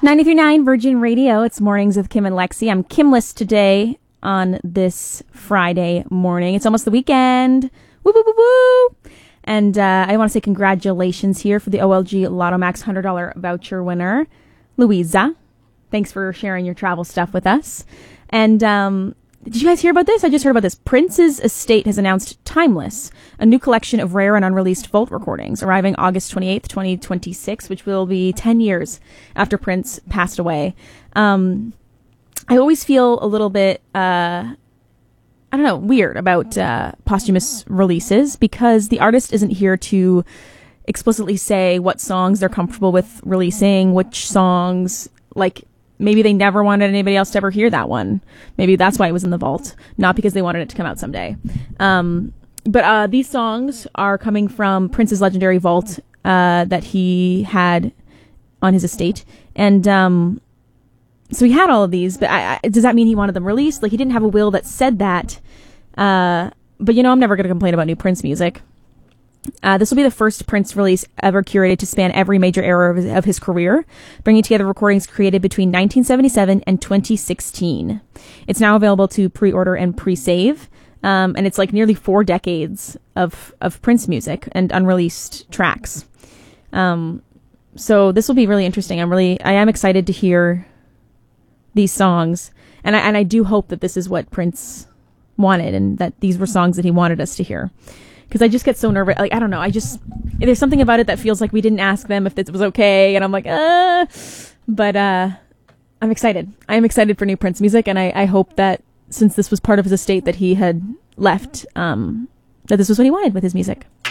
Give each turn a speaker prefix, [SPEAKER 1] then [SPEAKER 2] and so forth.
[SPEAKER 1] 93.9 Virgin Radio. It's Mornings with Kim and Lexi. I'm Kimless today on this Friday morning. It's almost the weekend. Woo, woo, woo, woo. And I want to say congratulations here for the OLG Lotto Max $100 voucher winner, Louisa. Thanks for sharing your travel stuff with us. And did you guys hear about this? I just heard about this. Prince's estate has announced Timeless, a new collection of rare and unreleased vault recordings, arriving August 28th, 2026, which will be 10 years after Prince passed away. I always feel a little bit, weird about posthumous releases because the artist isn't here to explicitly say what songs they're comfortable with releasing, which songs, like, maybe they never wanted anybody else to ever hear that one. Maybe that's why it was in the vault, not because they wanted it to come out someday. But these songs are coming from Prince's legendary vault that he had on his estate. And so he had all of these, but does that mean he wanted them released? Like, he didn't have a will that said that. But, I'm never going to complain about new Prince music. This will be the first Prince release ever curated to span every major era of his career, bringing together recordings created between 1977 and 2016. It's now available to pre-order and pre-save, and it's like nearly 4 decades of Prince music and unreleased tracks. So this will be really interesting. I am excited to hear these songs, and I do hope that this is what Prince wanted and that these were songs that he wanted us to hear. Because I just get so nervous. Like, I don't know. There's something about it that feels like we didn't ask them if it was okay. And I'm like, But I'm excited. I am excited for new Prince music. And I hope that since this was part of his estate that he had left, that this was what he wanted with his music.